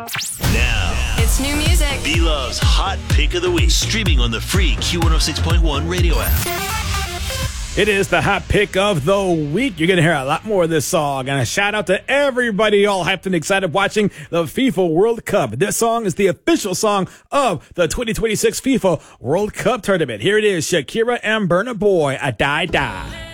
Now, It's new music. B-Love's Hot Pick of the Week, streaming on the free Q106.1 radio app. It is the hot pick of the week. You're going to hear a lot more of this song. And a shout out to everybody all hyped and excited watching the FIFA World Cup. This song is the official song of the 2026 FIFA World Cup tournament. Here it is, Shakira and Burna Boy, I Die Die.